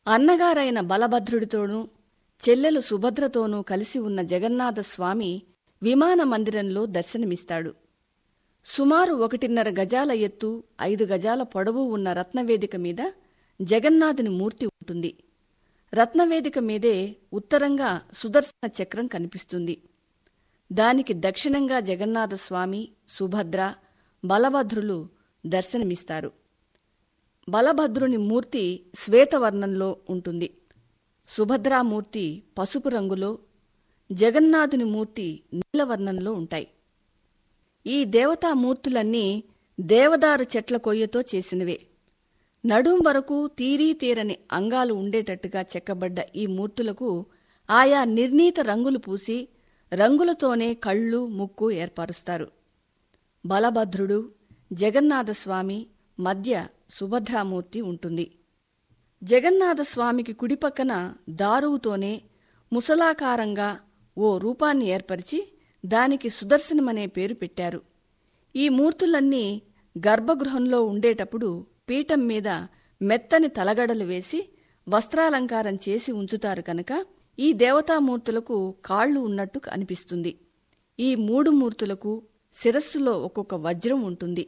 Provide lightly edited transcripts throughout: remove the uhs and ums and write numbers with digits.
అన్నగారైన బలభద్రుడితోనూ చెల్లెలు సుభద్రతోనూ కలిసి ఉన్న జగన్నాథస్వామి విమాన మందిరంలో దర్శనమిస్తాడు. సుమారు 1.5 గజాల ఎత్తు 5 గజాల పొడవు ఉన్న రత్నవేదిక మీద జగన్నాథుని మూర్తి ఉంటుంది. రత్నవేదిక మీదే ఉత్తరంగా సుదర్శన చక్రం కనిపిస్తుంది. దానికి దక్షిణంగా జగన్నాథస్వామి, సుభద్ర, బలభద్రులు దర్శనమిస్తారు. బలభద్రుని మూర్తి శ్వేతవర్ణంలో ఉంటుంది. సుభద్రామూర్తి పసుపు రంగులో, జగన్నాథుని మూర్తి నీలవర్ణంలో ఉంటాయి. ఈ దేవతామూర్తులన్నీ దేవదారు చెట్ల కొయ్యతో చేసినవే. నడుం వరకు తీరని అంగాలు ఉండేటట్టుగా చెక్కబడ్డ ఈ మూర్తులకు ఆయా నిర్ణీత రంగులు పూసి రంగులతోనే కళ్ళు, ముక్కు ఏర్పరుస్తారు. బలభద్రుడు, జగన్నాథస్వామి మధ్య సుభద్రామూర్తి ఉంటుంది. జగన్నాథస్వామికి కుడిపక్కన దారువుతోనే ముసలాకారంగా ఓ రూపాన్ని ఏర్పరిచి దానికి సుదర్శనమనే పేరు పెట్టారు. ఈ మూర్తులన్నీ గర్భగృహంలో ఉండేటప్పుడు పీఠం మీద మెత్తని తలగడలు వేసి వస్త్రాలంకారం చేసి ఉంచుతారు కనుక ఈ దేవతామూర్తులకు కాళ్లు ఉన్నట్టు అనిపిస్తుంది. ఈ 3 మూర్తులకు శిరస్సులో ఒక్కొక్క వజ్రం ఉంటుంది.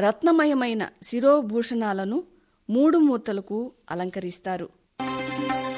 రత్నమయమైన శిరోభూషణాలను 3 మూర్తులకు అలంకరిస్తారు.